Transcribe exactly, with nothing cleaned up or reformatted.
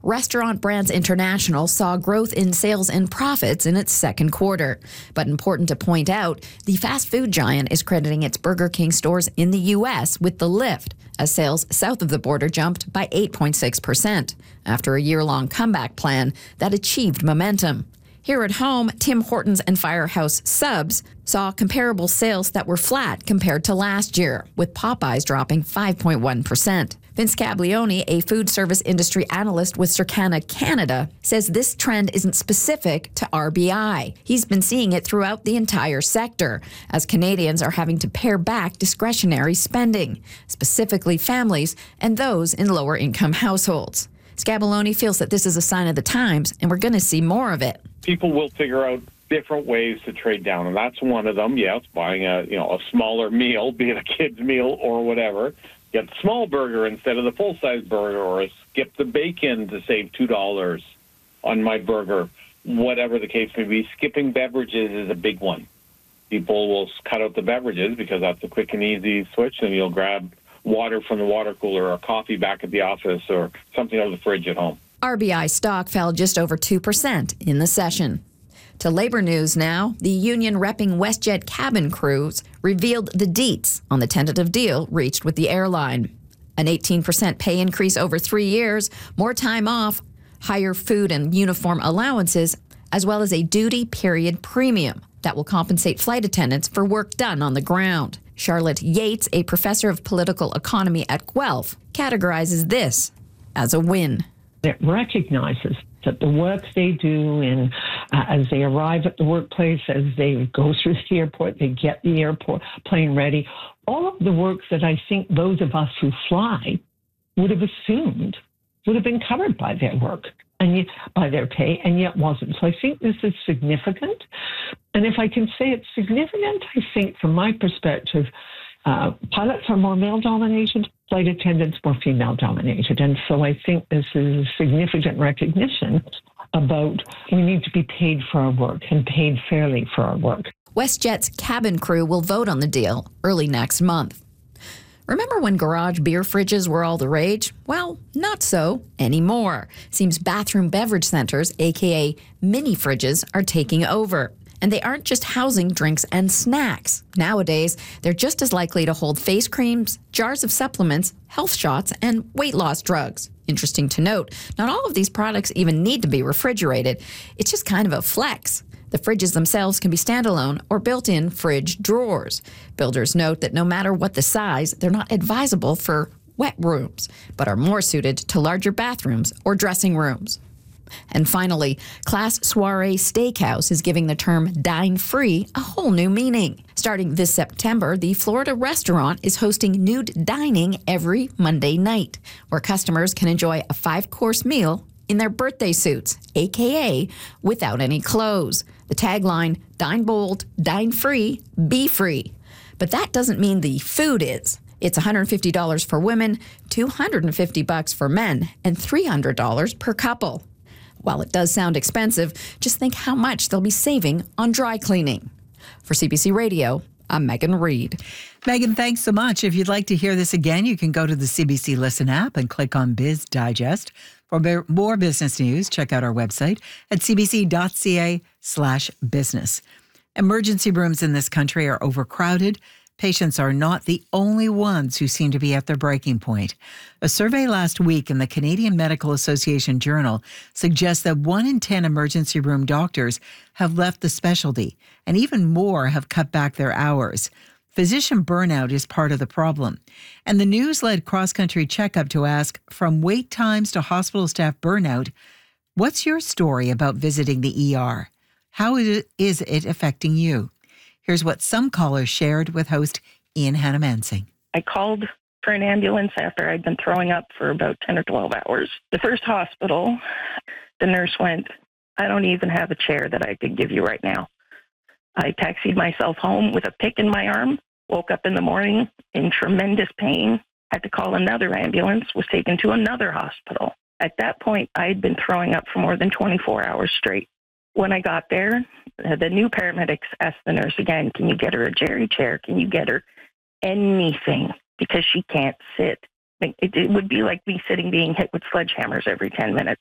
Restaurant Brands International saw growth in sales and profits in its second quarter. But important to point out, the fast food giant is crediting its Burger King stores in the U S with the lift, as sales south of the border jumped by eight point six percent after a year-long comeback plan that achieved momentum. Here at home, Tim Hortons and Firehouse Subs saw comparable sales that were flat compared to last year, with Popeyes dropping five point one percent. Vince Caglione, a food service industry analyst with Circana Canada, says this trend isn't specific to R B I. He's been seeing it throughout the entire sector, as Canadians are having to pare back discretionary spending, specifically families and those in lower-income households. Scaboloni feels that this is a sign of the times, and we're going to see more of it. People will figure out different ways to trade down, and that's one of them. Yes, buying a you know a smaller meal, be it a kid's meal or whatever. Get the small burger instead of the full-size burger, or skip the bacon to save two dollars on my burger. Whatever the case may be, skipping beverages is a big one. People will cut out the beverages because that's a quick and easy switch, and you'll grab water from the water cooler or coffee back at the office or something out of the fridge at home. R B I stock fell just over two percent in the session. To labor news now, the union repping WestJet cabin crews revealed the deets on the tentative deal reached with the airline. An eighteen percent pay increase over three years, more time off, higher food and uniform allowances, as well as a duty period premium that will compensate flight attendants for work done on the ground. Charlotte Yates, a professor of political economy at Guelph, categorizes this as a win. It recognizes that the work they do in, uh, as they arrive at the workplace, as they go through the airport, they get the airport plane ready, all of the work that I think those of us who fly would have assumed would have been covered by their work and yet, by their pay, and yet wasn't. So I think this is significant. And if I can say it's significant, I think from my perspective, uh, pilots are more male-dominated, flight attendants more female-dominated. And so I think this is significant recognition about we need to be paid for our work and paid fairly for our work. WestJet's cabin crew will vote on the deal early next month. Remember when garage beer fridges were all the rage? Well, not so anymore. Seems bathroom beverage centers, aka mini fridges, are taking over. And they aren't just housing drinks and snacks. Nowadays, they're just as likely to hold face creams, jars of supplements, health shots, and weight loss drugs. Interesting to note, not all of these products even need to be refrigerated. It's just kind of a flex. The fridges themselves can be standalone or built-in fridge drawers. Builders note that no matter what the size, they're not advisable for wet rooms, but are more suited to larger bathrooms or dressing rooms. And finally, Class Soiree Steakhouse is giving the term dine free a whole new meaning. Starting this September, the Florida restaurant is hosting nude dining every Monday night, where customers can enjoy a five-course meal in their birthday suits, aka without any clothes. The tagline, dine bold, dine free, be free. But that doesn't mean the food is. It's one hundred fifty dollars for women, two hundred fifty dollars for men, and three hundred dollars per couple. While it does sound expensive, just think how much they'll be saving on dry cleaning. For C B C Radio, I'm Megan Reed. Megan, thanks so much. If you'd like to hear this again, you can go to the C B C Listen app and click on Biz Digest. For more business news, check out our website at cbc.ca slash business. Emergency rooms in this country are overcrowded. Patients are not the only ones who seem to be at their breaking point. A survey last week in the Canadian Medical Association Journal suggests that one in ten emergency room doctors have left the specialty, and even more have cut back their hours. Physician burnout is part of the problem. And the news led cross-country checkup to ask, from wait times to hospital staff burnout, what's your story about visiting the E R? How is it affecting you? Here's what some callers shared with host Ian Hannah-Mansing. I called for an ambulance after I'd been throwing up for about ten or twelve hours. The first hospital, the nurse went, I don't even have a chair that I could give you right now. I taxied myself home with a pick in my arm, woke up in the morning in tremendous pain, had to call another ambulance, was taken to another hospital. At that point, I had been throwing up for more than twenty-four hours straight. When I got there, the new paramedics asked the nurse again, can you get her a Jerry chair? Can you get her anything? Because she can't sit. It, it would be like me sitting being hit with sledgehammers every ten minutes.